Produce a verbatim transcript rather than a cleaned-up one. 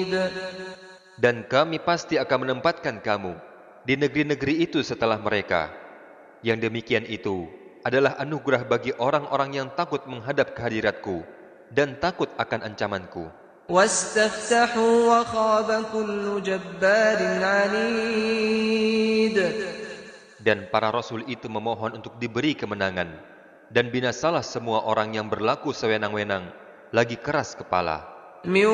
Dan kami pasti akan menempatkan kamu di negeri-negeri itu setelah mereka. Yang demikian itu adalah anugerah bagi orang-orang yang takut menghadap kehadiratku dan takut akan ancamanku. وَاسْتَفْتَحُوا وَخَابَ كُلُّ جَبَّارٍ عَنِيدٍ. Dan para rasul itu memohon untuk diberi kemenangan, dan binasalah semua orang yang berlaku sewenang-wenang lagi keras kepala.